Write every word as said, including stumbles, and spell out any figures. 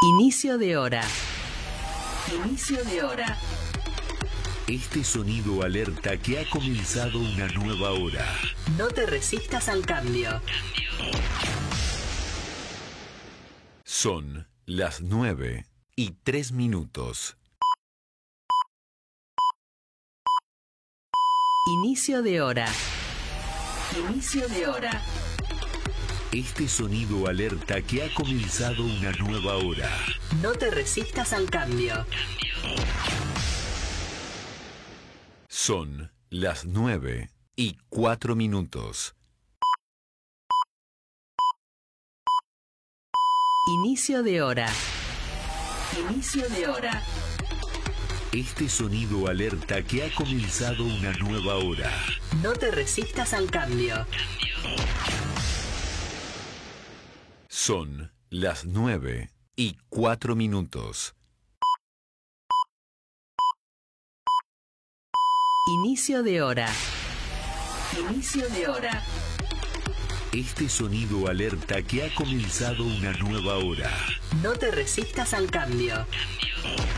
Inicio de hora. Inicio de hora. Este sonido alerta que ha comenzado una nueva hora. No te resistas al cambio. Son las nueve y tres minutos. Inicio de hora. Inicio de hora. Este sonido alerta que ha comenzado una nueva hora. No te resistas al cambio. Son las nueve y cuatro minutos. Inicio de hora. Inicio de hora. Este sonido alerta que ha comenzado una nueva hora. No te resistas al cambio. Son las nueve y cuatro minutos. Inicio de hora. Inicio de hora. Este sonido alerta que ha comenzado una nueva hora. No te resistas al cambio.